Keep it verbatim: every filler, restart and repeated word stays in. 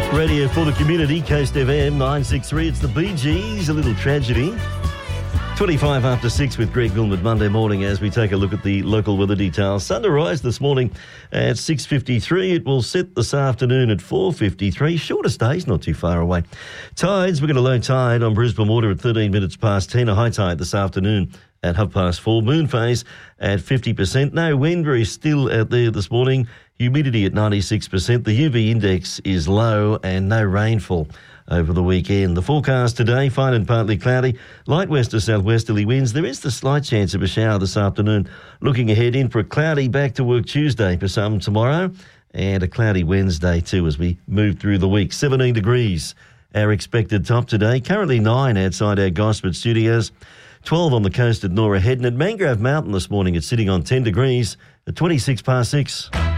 Radio for the community, Coast F M nine sixty-three. It's the Bee Gees, A Little Tragedy. twenty-five after six with Greg Gilman Monday morning as we take a look at the local weather details. Sun to rise this morning at six fifty-three. It will set this afternoon at four fifty-three. Shortest days not too far away. Tides, we've got a low tide on Brisbane Water at thirteen minutes past ten. A high tide this afternoon at half past four. Moon phase at fifty percent. No wind, very still out there this morning. Humidity at ninety-six percent. The U V index is low and no rainfall over the weekend. The forecast today, fine and partly cloudy, light west to southwesterly winds. There is the slight chance of a shower this afternoon. Looking ahead in for a cloudy back to work Tuesday for some tomorrow and a cloudy Wednesday too as we move through the week. seventeen degrees, our expected top today. Currently nine outside our Gosford studios. twelve on the coast at Norah Head, and at Mangrove Mountain this morning it's sitting on ten degrees at twenty-six past six.